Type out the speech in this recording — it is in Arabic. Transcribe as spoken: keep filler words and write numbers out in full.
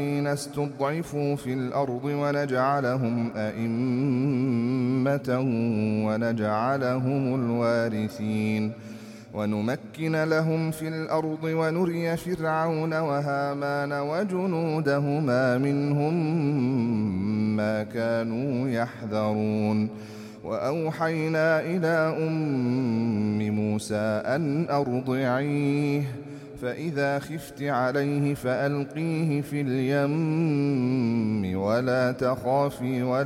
استضعفوا في الأرض ونجعلهم أئمة ونجعلهم الوارثين ونمكن لهم في الأرض ونري فرعون وهامان وجنودهما منهم ما كانوا يحذرون وأوحينا إلى أم موسى أن أرضعيه فإذا خفت عليه فألقيه في اليم ولا تخافي ولا